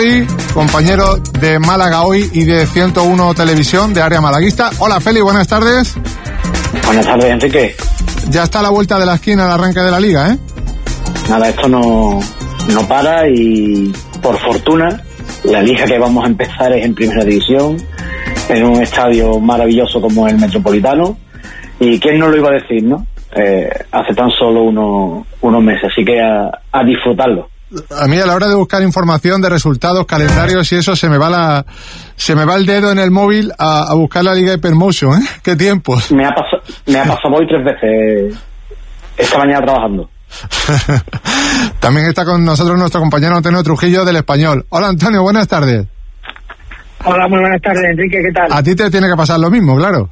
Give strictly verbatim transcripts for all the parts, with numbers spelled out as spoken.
Compañero de Málaga Hoy y de ciento uno Televisión de Área Malaguista. Hola Feli, buenas tardes. Buenas tardes, Enrique. Ya está a la vuelta de la esquina el arranque de la Liga, ¿eh? Nada, esto no, no para y por fortuna la Liga que vamos a empezar es en Primera División, en un estadio maravilloso como el Metropolitano, y quién no lo iba a decir, ¿no? Eh, hace tan solo uno, unos meses, así que a, a disfrutarlo. A mí a la hora de buscar información de resultados, calendarios y eso, se me va la se me va el dedo en el móvil a, a buscar la Liga Hypermotion, ¿eh? ¿Qué tiempos? Me ha pasado, me ha pasado hoy tres veces esta mañana trabajando. También está con nosotros nuestro compañero Antonio Trujillo del Español. Hola Antonio, buenas tardes. Hola, muy buenas tardes, Enrique, ¿qué tal? A ti te tiene que pasar lo mismo, claro.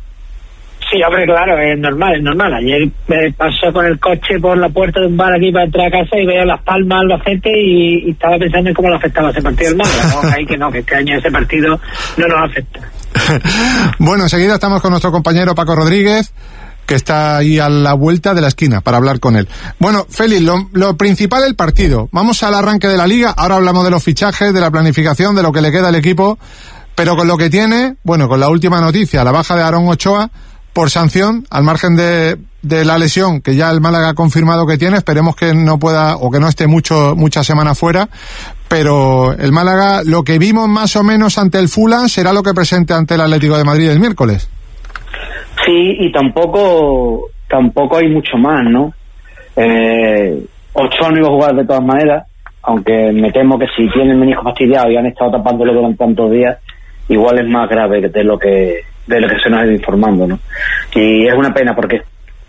Sí, hombre, claro, es normal, es normal. Ayer me pasó con el coche por la puerta de un bar aquí para entrar a casa y veo Las Palmas, Albacete y, y estaba pensando en cómo le afectaba ese partido del Málaga. No, ahí que no, que este año ese partido no nos afecta. Bueno, enseguida estamos con nuestro compañero Paco Rodríguez, que está ahí a la vuelta de la esquina para hablar con él. Bueno, Félix, lo, lo principal del partido. Vamos al arranque de la Liga, ahora hablamos de los fichajes, de la planificación, de lo que le queda al equipo, pero con lo que tiene, bueno, con la última noticia, la baja de Aarón Ochoa, por sanción, al margen de, de la lesión que ya el Málaga ha confirmado que tiene, esperemos que no pueda o que no esté mucho muchas semanas fuera, pero el Málaga, lo que vimos más o menos ante el Fulham será lo que presente ante el Atlético de Madrid el miércoles. Sí, y tampoco tampoco hay mucho más, ¿no? Eh, Ochoa no iba a jugar de todas maneras, aunque me temo que si tienen menisco fastidiado y han estado tapándolo durante tantos días, igual es más grave de lo que de lo que se nos ha ido informando, ¿no? Y es una pena porque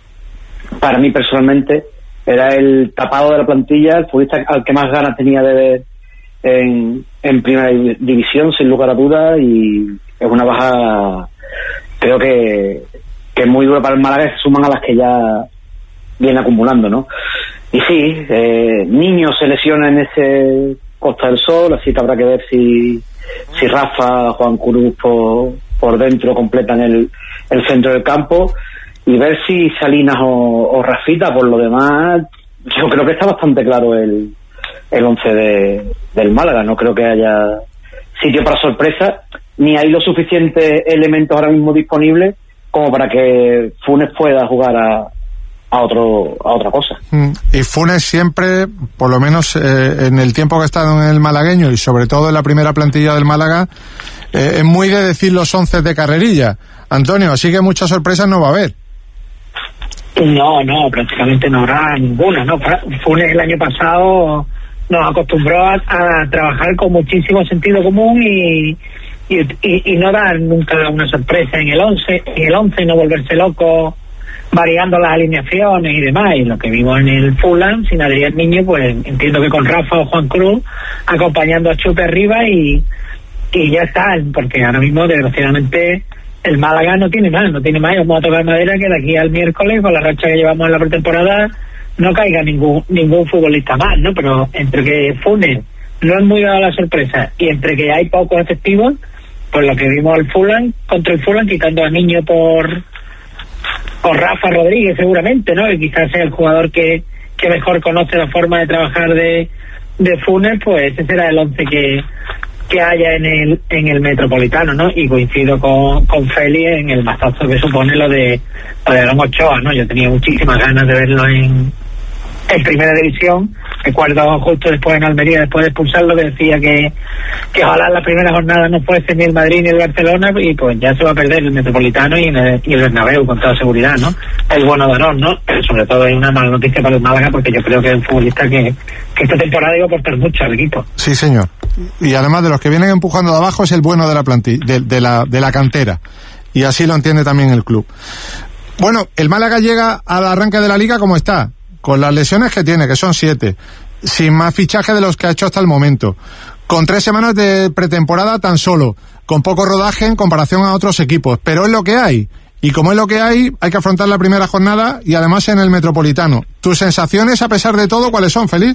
para mí personalmente era el tapado de la plantilla, el futbolista al que más ganas tenía de ver en, en Primera División, sin lugar a dudas, y es una baja, creo que, que es muy dura para el Málaga, que se suman a las que ya viene acumulando, ¿no? Y sí, eh, Niño se lesiona en ese Costa del Sol, así que habrá que ver si si Rafa, Juan Cruz por, por dentro completan el, el centro del campo, y ver si Salinas o, o Rafita. Por lo demás, yo creo que está bastante claro el el once de, del Málaga. No creo que haya sitio para sorpresa, ni hay los suficientes elementos ahora mismo disponibles como para que Funes pueda jugar a a otro a otra cosa. Y Funes siempre, por lo menos eh, en el tiempo que ha estado en el malagueño y sobre todo en la primera plantilla del Málaga, eh, es muy de decir los once de carrerilla. Antonio, así que muchas sorpresas no va a haber. No, no, prácticamente no habrá ninguna, ¿no? Funes el año pasado nos acostumbró a, a trabajar con muchísimo sentido común y, y, y, y no dar nunca una sorpresa en el once, en el once no volverse loco variando las alineaciones y demás. Y lo que vimos en el Fulham sin Adrián Niño, pues entiendo que con Rafa o Juan Cruz acompañando a Chupe arriba y, y ya está, porque ahora mismo desgraciadamente el Málaga no tiene más, no tiene más. Vamos a tocar madera que de aquí al miércoles, con la racha que llevamos en la pretemporada, no caiga ningún ningún futbolista más, ¿no? Pero entre que Funes no es muy dado la sorpresa y entre que hay pocos efectivos, pues lo que vimos al Fulham, contra el Fulham, quitando a Niño por por Rafa Rodríguez seguramente, ¿no? Que quizás sea el jugador que, que mejor conoce la forma de trabajar de, de Funes, pues ese será el once que, que haya en el en el Metropolitano, ¿no? Y coincido con, con Feli en el mazazo que supone lo de lo de Aarón Ochoa, ¿no? Yo tenía muchísimas ganas de verlo en en Primera División. Recuerdo justo después en Almería, después de expulsarlo, que decía que, que ojalá en la primera jornada no fuese ni el Madrid ni el Barcelona, y pues ya se va a perder el Metropolitano y, en el, y el Bernabéu con toda seguridad, ¿no? Es bueno de Aarón, ¿no? Pero sobre todo hay una mala noticia para el Málaga, porque yo creo que es un futbolista que, que esta temporada iba a aportar mucho al equipo. Sí, señor. Y además de los que vienen empujando de abajo, es el bueno de la plantilla, de, de la de la cantera. Y así lo entiende también el club. Bueno, el Málaga llega al arranque de la Liga como está, con las lesiones que tiene, que son siete, sin más fichaje de los que ha hecho hasta el momento, con tres semanas de pretemporada tan solo, con poco rodaje en comparación a otros equipos, pero es lo que hay, y como es lo que hay, hay que afrontar la primera jornada y además en el Metropolitano. ¿Tus sensaciones, a pesar de todo, cuáles son, Feliz?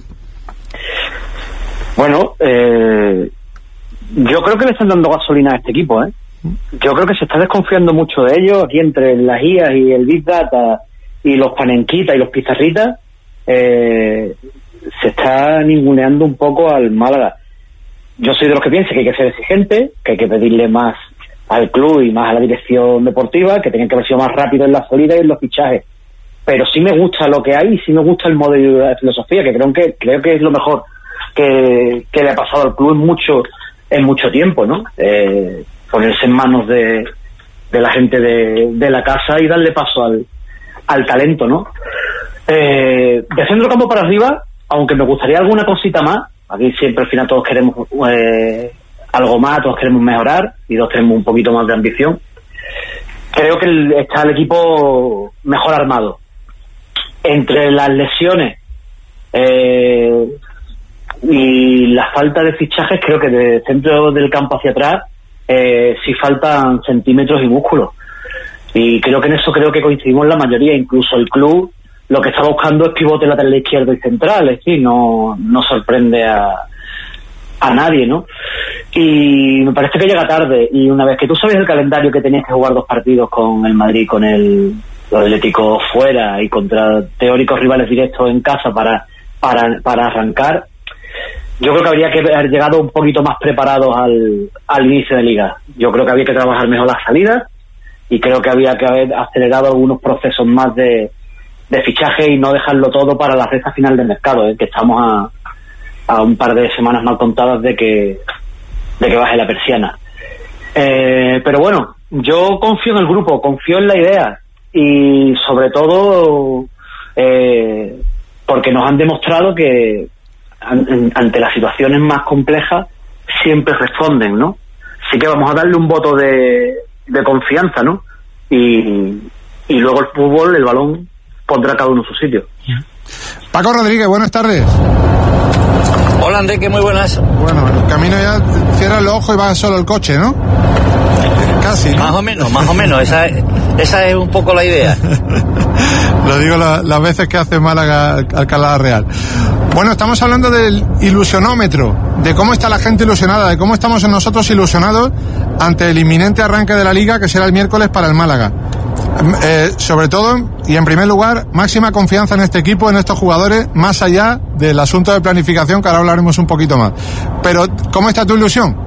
Bueno, eh, yo creo que le están dando gasolina a este equipo, ¿eh? Yo creo que se está desconfiando mucho de ellos, aquí entre las I As y el Big Data y los panenquitas y los pizarritas, eh, se está ninguneando un poco al Málaga. yo soy de los que piensa que hay que ser exigente, que hay que pedirle más al club y más a la dirección deportiva, que tenían que haber sido más rápido en la salida y en los fichajes. Pero sí me gusta lo que hay y sí me gusta el modelo de la filosofía, que creo que creo que es lo mejor que, que le ha pasado al club en mucho en mucho tiempo, ¿no? Eh, ponerse en manos de, de la gente de, de la casa y darle paso al, al talento, ¿no? Eh, de centro campo para arriba, aunque me gustaría alguna cosita más, aquí siempre al final todos queremos eh, algo más, todos queremos mejorar y todos tenemos un poquito más de ambición. Creo que el, está el equipo mejor armado. Entre las lesiones eh, y la falta de fichajes, creo que de centro del campo hacia atrás eh, sí faltan centímetros y músculos. Y creo que en eso creo que coincidimos la mayoría, incluso el club lo que está buscando es pivote lateral izquierdo y central, es decir, no, no sorprende a, a nadie, ¿no? Y me parece que llega tarde, y una vez que tú sabes el calendario que tenías que jugar dos partidos con el Madrid, con el, el Atlético fuera y contra teóricos rivales directos en casa para, para, para arrancar, yo creo que habría que haber llegado un poquito más preparados al, al inicio de liga. Yo creo que había que trabajar mejor las salidas y creo que había que haber acelerado algunos procesos más de de fichaje y no dejarlo todo para la recta final del mercado, ¿eh? Que estamos a, a un par de semanas mal contadas de que de que baje la persiana. Eh, pero bueno, yo confío en el grupo, confío en la idea y sobre todo eh, porque nos han demostrado que an, ante las situaciones más complejas siempre responden, ¿no? Así que vamos a darle un voto de, de confianza, ¿no? Y, y luego el fútbol, el balón pondrá cada uno en su sitio. Paco Rodríguez, buenas tardes. Hola Enrique, muy buenas. Bueno, el camino ya cierra los ojos y va solo el coche, ¿no? Casi, ¿no? Más o menos, más o menos, esa es, esa es un poco la idea. Lo digo la, las veces que hace Málaga Alcalá Real. Bueno, estamos hablando del ilusionómetro, de cómo está la gente ilusionada, de cómo estamos nosotros ilusionados ante el inminente arranque de la Liga, que será el miércoles para el Málaga. Eh, sobre todo, y en primer lugar, máxima confianza en este equipo, en estos jugadores, más allá del asunto de planificación, que ahora hablaremos un poquito más. Pero, ¿cómo está tu ilusión?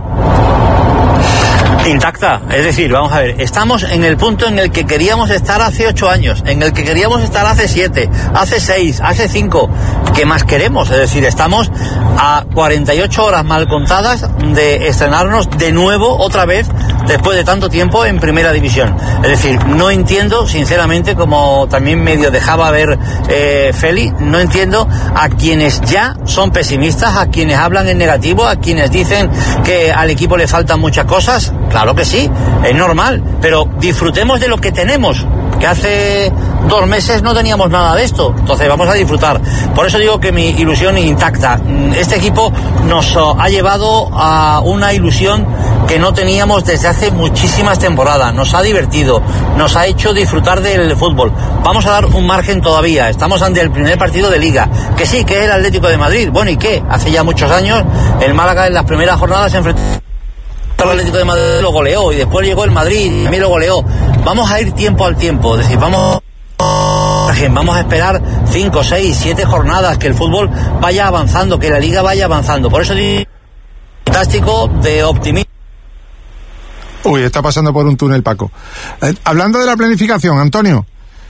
Intacta, es decir, vamos a ver, estamos en el punto en el que queríamos estar hace ocho años, en el que queríamos estar hace siete, hace seis, hace cinco. ¿Qué más queremos? Es decir, estamos a cuarenta y ocho horas mal contadas de estrenarnos de nuevo, otra vez, después de tanto tiempo en Primera División. Es decir, no entiendo, sinceramente, como también medio dejaba ver eh, Feli, no entiendo a quienes ya son pesimistas, a quienes hablan en negativo, a quienes dicen que al equipo le faltan muchas cosas. Claro que sí, es normal, pero disfrutemos de lo que tenemos, que hace dos meses no teníamos nada de esto, entonces vamos a disfrutar. Por eso digo que mi ilusión intacta. Este equipo nos ha llevado a una ilusión que no teníamos desde hace muchísimas temporadas, nos ha divertido, nos ha hecho disfrutar del fútbol. Vamos a dar un margen todavía, estamos ante el primer partido de Liga, que sí, que es el Atlético de Madrid. Bueno, ¿y qué? Hace ya muchos años el Málaga en las primeras jornadas se enfrentó el Atlético de Madrid, lo goleó, y después llegó el Madrid y también lo goleó. Vamos a ir tiempo al tiempo, es decir, vamos vamos a esperar cinco, seis, siete jornadas, que el fútbol vaya avanzando, que la Liga vaya avanzando. Por eso digo, fantástico, de optimismo. Uy, está pasando por un túnel, Paco. Eh, hablando de la planificación, Antonio,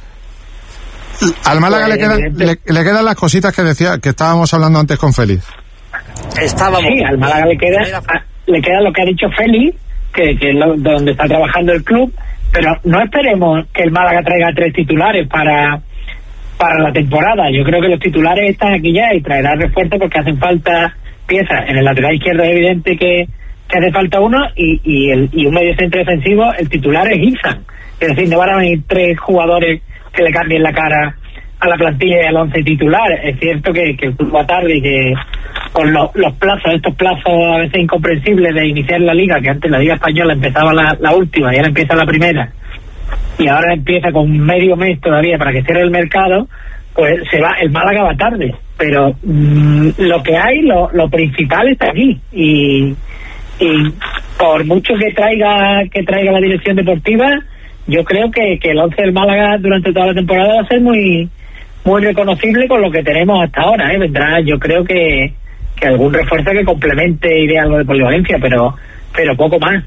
al Málaga pues, le, quedan, le, le quedan las cositas que decía, que estábamos hablando antes con Félix. Estábamos. Sí, al Málaga le queda... le queda lo que ha dicho Félix, que, que es lo, donde está trabajando el club, pero no esperemos que el Málaga traiga tres titulares para para la temporada. Yo creo que los titulares están aquí ya y traerá refuerzo porque hacen falta piezas. En el lateral izquierdo es evidente que, que hace falta uno y, y, el, y un medio centro defensivo, el titular es Ilsan. Es decir, no van a venir tres jugadores que le cambien la cara a la plantilla y al once titular. Es cierto que, que el club va tarde y que con los, los plazos, estos plazos a veces incomprensibles de iniciar la liga, que antes la liga española empezaba la, la última y ahora empieza la primera, y ahora empieza con medio mes todavía para que cierre el mercado, pues se va, el Málaga va tarde, pero mmm, lo que hay, lo, lo principal está aquí, y, y por mucho que traiga que traiga la dirección deportiva, yo creo que, que el once del Málaga durante toda la temporada va a ser muy muy reconocible con lo que tenemos hasta ahora, ¿eh? Vendrá, yo creo que que algún refuerzo que complemente y dé algo de polivalencia, pero pero poco más.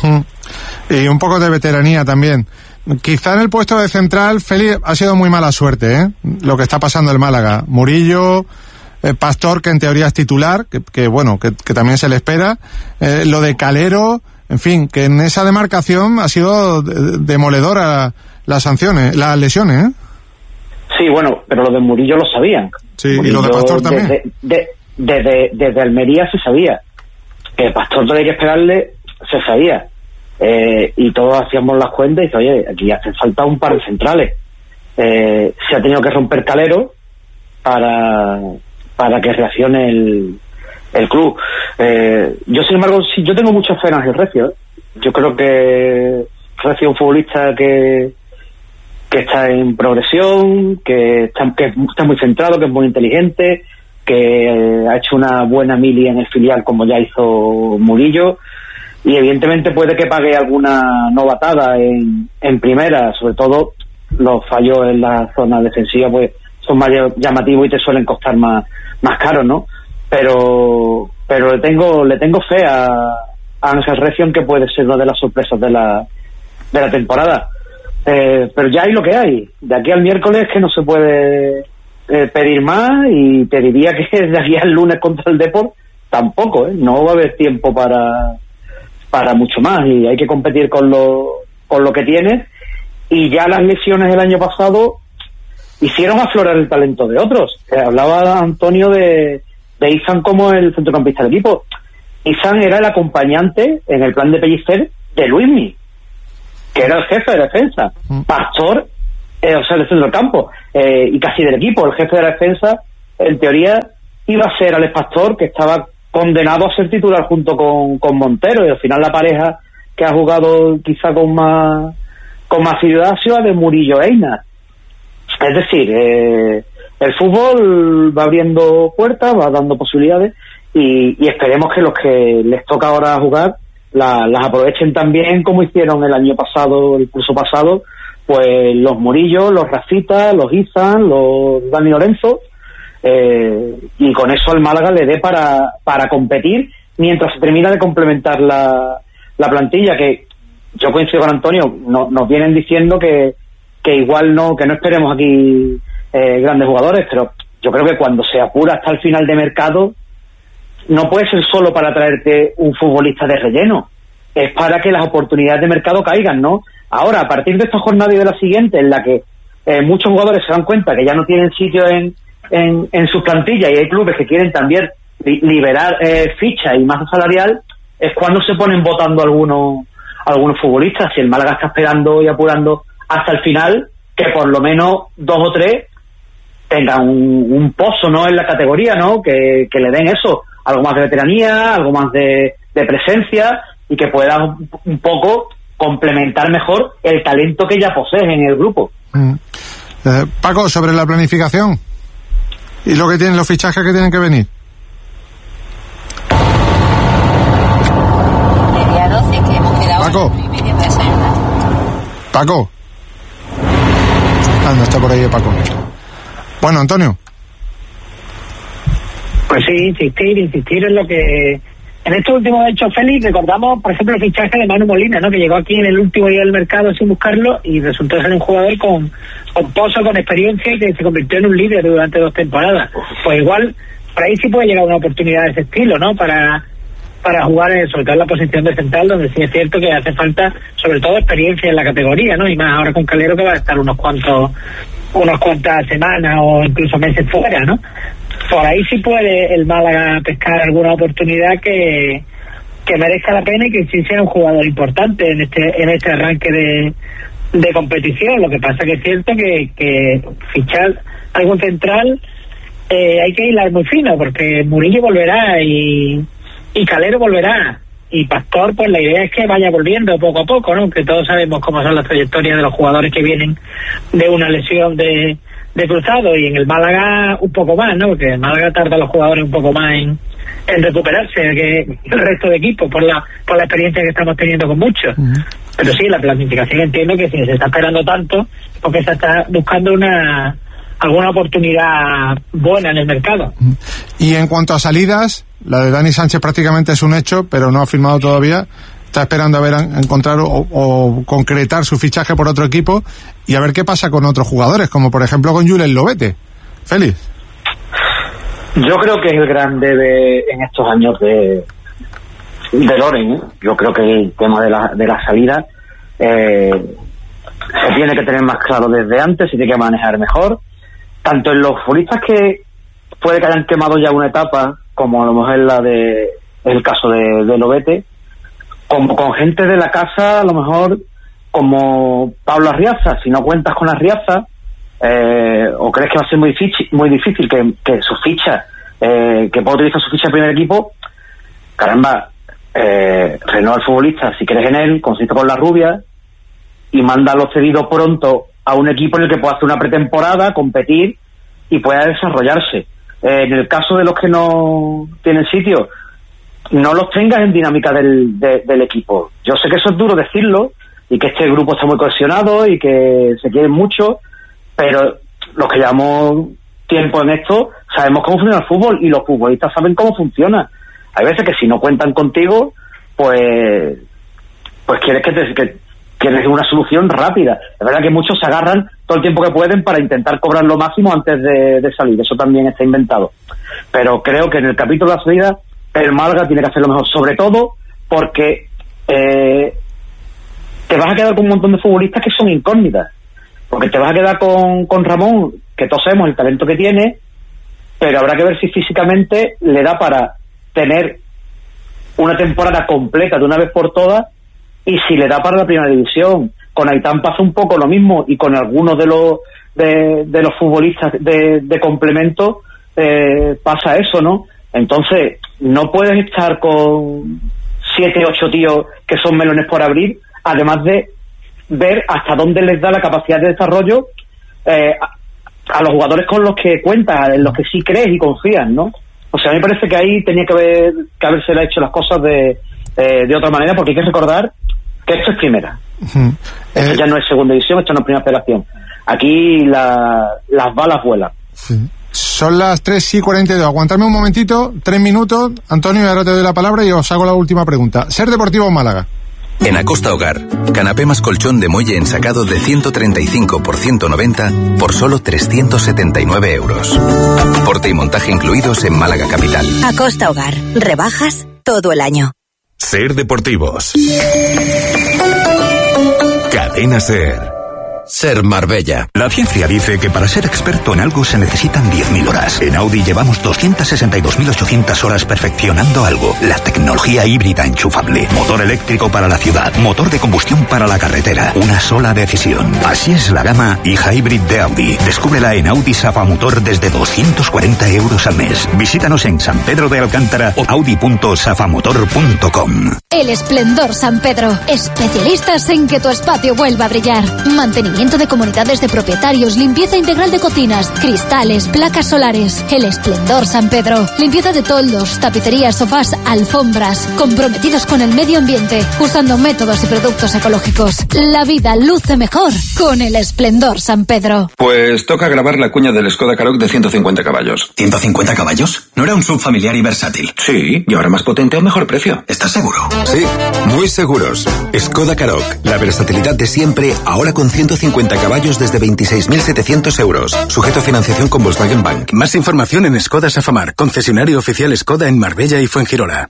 Y un poco de veteranía también. Quizá en el puesto de central, Félix, ha sido muy mala suerte, ¿eh? Lo que está pasando en Málaga. Murillo, eh, Pastor, que en teoría es titular, que, que bueno, que, que también se le espera. Eh, lo de Calero, en fin, que en esa demarcación ha sido demoledora las sanciones, las lesiones, ¿eh? Sí, bueno, pero lo de Murillo lo sabían. Sí, Murillo, y lo de Pastor también. Desde, de, desde, desde Almería se sabía. Que Pastor todavía hay que esperarle, se sabía. Eh, y todos hacíamos las cuentas y dice, oye, aquí hace falta un par de centrales. Eh, se ha tenido que romper Calero para, para que reaccione el, el club. Eh, yo, sin embargo, sí, yo tengo mucha fe en Ángel Recio. ¿eh? Yo creo que Recio es un futbolista que que está en progresión, que está, que está muy centrado, que es muy inteligente, que eh, ha hecho una buena mili en el filial como ya hizo Murillo, y evidentemente puede que pague alguna novatada en, en primera, sobre todo los fallos en la zona defensiva pues son más llamativos y te suelen costar más más caros, ¿no? Pero pero le tengo le tengo fe a, a Ángel Recio, que puede ser una de las sorpresas de la de la temporada. Eh, pero ya hay lo que hay. De aquí al miércoles que no se puede eh, pedir más, y te diría que de aquí al lunes contra el Depor tampoco, ¿eh? No va a haber tiempo para para mucho más, y hay que competir con lo con lo que tienes, y ya las lesiones del año pasado hicieron aflorar el talento de otros. Eh, hablaba Antonio de, de Izan como el centrocampista del equipo. Izan era el acompañante en el plan de Pellicer de Luismi, que era el jefe de defensa. Pastor, eh, o sea, el centro del campo, eh, y casi del equipo. El jefe de la defensa, en teoría, iba a ser Alex Pastor, que estaba condenado a ser titular junto con, con Montero, y al final la pareja que ha jugado quizá con más con más asiduidad ha sido de Murillo Einar. Es decir, eh, el fútbol va abriendo puertas, va dando posibilidades, y, y esperemos que los que les toca ahora jugar La, las aprovechen también como hicieron el año pasado, el curso pasado, pues los Murillo, los Rafita, los Izan, los Dani Lorenzo, eh, y con eso al Málaga le dé para, para competir mientras se termina de complementar la, la plantilla, que yo coincido con Antonio, no, nos vienen diciendo que, que igual no, que no esperemos aquí eh, grandes jugadores, pero yo creo que cuando se apura hasta el final de mercado, no puede ser solo para traerte un futbolista de relleno, es para que las oportunidades de mercado caigan, ¿no? Ahora, a partir de esta jornada y de la siguiente, en la que eh, muchos jugadores se dan cuenta que ya no tienen sitio en, en, en sus plantillas, y hay clubes que quieren también li- liberar eh, ficha y masa salarial, es cuando se ponen votando algunos algunos futbolistas. Si el Málaga está esperando y apurando hasta el final, que por lo menos dos o tres tengan un, un pozo, ¿no?, en la categoría, ¿no?, que, que le den eso, algo más de veteranía, algo más de, de presencia, y que puedan un poco complementar mejor el talento que ya poseen en el grupo. Mm. Eh, Paco, sobre la planificación y lo que tienen, los fichajes que tienen que venir. Paco. Paco. Ah, no está por ahí Paco. Bueno, Antonio. Pues sí, insistir, insistir en lo que... En estos últimos hechos, Félix, recordamos, por ejemplo, el fichaje de Manu Molina, ¿no?, que llegó aquí en el último día del mercado sin buscarlo, y resultó ser un jugador con, con pozo, con experiencia, y que se convirtió en un líder durante dos temporadas. Pues igual, por ahí sí puede llegar una oportunidad de ese estilo, ¿no?, para para jugar, en, sobre todo en la posición de central, donde sí es cierto que hace falta, sobre todo, experiencia en la categoría, ¿no?, y más ahora con Calero, que va a estar unos cuantos unas cuantas semanas o incluso meses fuera, ¿no? Por ahí sí puede el Málaga pescar alguna oportunidad que, que merezca la pena, y que sí sea un jugador importante en este en este arranque de, de competición. Lo que pasa que es cierto que, que fichar algún central eh, hay que hilar muy fino, porque Murillo volverá y, y Calero volverá, y Pastor, pues la idea es que vaya volviendo poco a poco, ¿no?, que todos sabemos cómo son las trayectorias de los jugadores que vienen de una lesión de de cruzado, y en el Málaga un poco más, ¿no?, porque en Málaga tarda los jugadores un poco más en, en recuperarse que el resto de equipos, por la por la experiencia que estamos teniendo con muchos. Uh-huh. Pero sí, la planificación, entiendo que si se está esperando tanto, porque se está buscando una alguna oportunidad buena en el mercado. Y en cuanto a salidas, la de Dani Sánchez prácticamente es un hecho, pero no ha firmado todavía. Está esperando a ver, a encontrar o, o concretar su fichaje por otro equipo y a ver qué pasa con otros jugadores, como por ejemplo con Julen Lobete. Félix. Yo creo que es el gran debe en estos años de de Loren, ¿eh? Yo creo que el tema de la, de la salida eh, se tiene que tener más claro desde antes, se tiene que manejar mejor, tanto en los futbolistas que puede que hayan quemado ya una etapa, como a lo mejor es la de el caso de, de Lobete, como con gente de la casa, a lo mejor como Pablo Arriaza. Si no cuentas con Arriaza, eh, o crees que va a ser muy difícil, muy difícil que, que su ficha, eh, que pueda utilizar su ficha en primer equipo, caramba, eh, renueva al futbolista si crees en él, consiste con la rubia y mándalo cedido pronto a un equipo en el que pueda hacer una pretemporada, competir y pueda desarrollarse. Eh, en el caso de los que no tienen sitio, no los tengas en dinámica del, de, del equipo. Yo sé que eso es duro decirlo y que este grupo está muy cohesionado y que se quieren mucho, pero los que llevamos tiempo en esto sabemos cómo funciona el fútbol y los futbolistas saben cómo funciona. Hay veces que si no cuentan contigo, pues pues quieres que te que quieres una solución rápida. Es verdad que muchos se agarran todo el tiempo que pueden para intentar cobrar lo máximo antes de, de salir. Eso también está inventado. Pero creo que en el capítulo de la salida el Málaga tiene que hacerlo mejor, sobre todo porque eh, te vas a quedar con un montón de futbolistas que son incógnitas, porque te vas a quedar con, con Ramón, que todos sabemos el talento que tiene, pero habrá que ver si físicamente le da para tener una temporada completa de una vez por todas y si le da para la primera división. Con Aitán pasa un poco lo mismo y con algunos de los de, de los futbolistas de, de complemento eh, pasa eso, ¿no? Entonces no puedes estar con siete, ocho tíos que son melones por abrir, además de ver hasta dónde les da la capacidad de desarrollo eh, a, a los jugadores con los que cuentas, en los que sí crees y confías, ¿no? O sea, a mí me parece que ahí tenía que haber que haberse hecho las cosas de, eh, de otra manera, porque hay que recordar que esto es primera. Uh-huh. Esto eh... ya no es segunda división, esto no es primera federación. Aquí la, las balas vuelan. Sí. Son las tres y cuarenta y dos. Aguantarme un momentito, tres minutos, Antonio, y ahora te doy la palabra y os hago la última pregunta. ¿Ser Deportivo Málaga? En Acosta Hogar, canapé más colchón de muelle ensacado de ciento treinta y cinco por ciento noventa por solo trescientos setenta y nueve euros. Porte y montaje incluidos en Málaga Capital. Acosta Hogar, rebajas todo el año. Ser Deportivos. Cadena Ser. Ser Marbella. La ciencia dice que para ser experto en algo se necesitan diez mil horas. En Audi llevamos doscientas sesenta y dos mil ochocientas horas perfeccionando algo. La tecnología híbrida enchufable. Motor eléctrico para la ciudad. Motor de combustión para la carretera. Una sola decisión. Así es la gama e-Hybrid de Audi. Descúbrela en Audi Safamotor desde doscientos cuarenta euros al mes. Visítanos en San Pedro de Alcántara o audi punto safamotor punto com. El Esplendor San Pedro. Especialistas en que tu espacio vuelva a brillar. Mantenimiento de comunidades de propietarios, limpieza integral de cocinas, cristales, placas solares. El Esplendor San Pedro. Limpieza de toldos, tapicerías, sofás, alfombras. Comprometidos con el medio ambiente, usando métodos y productos ecológicos. La vida luce mejor con el Esplendor San Pedro. Pues toca grabar la cuña del Skoda Karoq de ciento cincuenta caballos. ¿ciento cincuenta caballos? ¿No era un sub familiar y versátil? Sí, y ahora más potente a un mejor precio. ¿Estás seguro? Sí, muy seguros. Skoda Karoq, la versatilidad de siempre, ahora con ciento cincuenta caballos desde veintiséis mil setecientos euros. Sujeto a financiación con Volkswagen Bank. Más información en Skoda Safamar, concesionario oficial Skoda en Marbella y Fuengirola.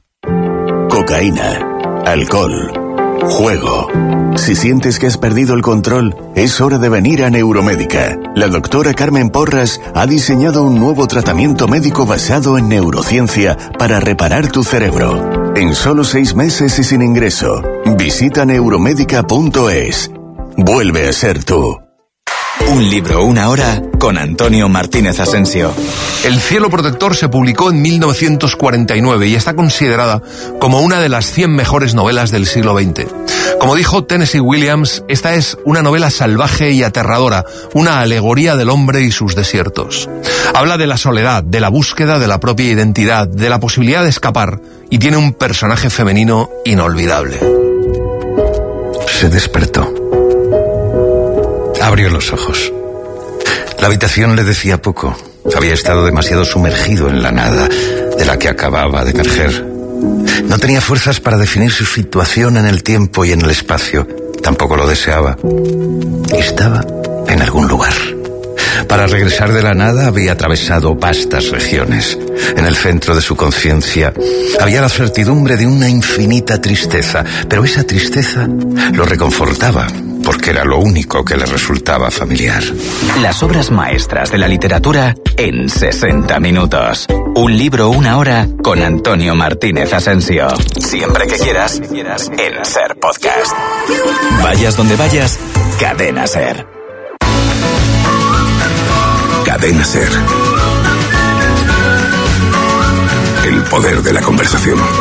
Cocaína, alcohol, juego. Si sientes que has perdido el control, es hora de venir a Neuromédica. La doctora Carmen Porras ha diseñado un nuevo tratamiento médico basado en neurociencia para reparar tu cerebro. En solo seis meses y sin ingreso. Visita neuromédica punto es. Vuelve a ser tú. Un libro, una hora, con Antonio Martínez Asensio. El cielo protector se publicó en mil novecientos cuarenta y nueve y está considerada como una de las cien mejores novelas del siglo veinte. Como dijo Tennessee Williams, esta es una novela salvaje y aterradora, una alegoría del hombre y sus desiertos. Habla de la soledad, de la búsqueda de la propia identidad, de la posibilidad de escapar, y tiene un personaje femenino inolvidable. Se despertó. Abrió los ojos. La habitación le decía poco. Había estado demasiado sumergido en la nada de la que acababa de emerger. No tenía fuerzas para definir su situación en el tiempo y en el espacio. Tampoco lo deseaba. Estaba en algún lugar. Para regresar de la nada había atravesado vastas regiones. En el centro de su conciencia había la certidumbre de una infinita tristeza, pero esa tristeza lo reconfortaba, porque era lo único que le resultaba familiar. Las obras maestras de la literatura en sesenta minutos. Un libro, una hora, con Antonio Martínez Asensio. Siempre que quieras, en Ser Podcast. Vayas donde vayas, Cadena Ser. Cadena Ser. El poder de la conversación.